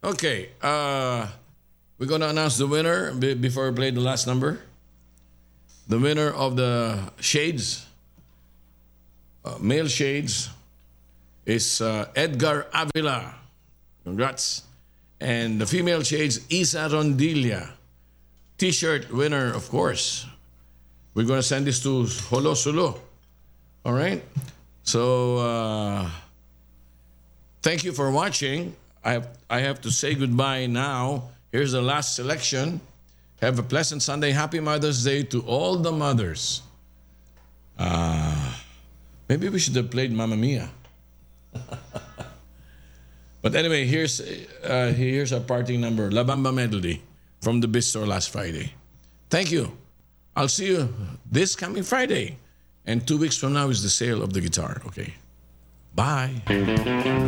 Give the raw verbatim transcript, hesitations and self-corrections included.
Okay. Uh, we're going to announce the winner be- before we play the last number. The winner of the shades, uh, male shades, is uh, Edgar Avila. Congrats. And the female shades, Isa Rondilla. T-shirt winner, of course. We're going to send this to Holo Solo. All right? So, uh, thank you for watching. I have, I have to say goodbye now. Here's the last selection. Have a pleasant Sunday. Happy Mother's Day to all the mothers. Uh, maybe we should have played Mamma Mia. But anyway, here's uh, here's our parting number, La Bamba Medley from the Bistro last Friday. Thank you. I'll see you this coming Friday. And two weeks from now is the sale of the guitar. Okay. Bye.